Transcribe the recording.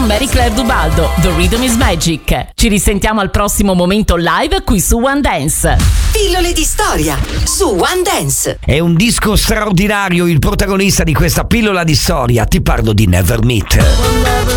con Mary Claire Dubaldo. The Rhythm is Magic. Ci risentiamo al prossimo momento live qui su One Dance. Pillole di storia su One Dance. È un disco straordinario, il protagonista di questa pillola di storia. Ti parlo di Never Meet.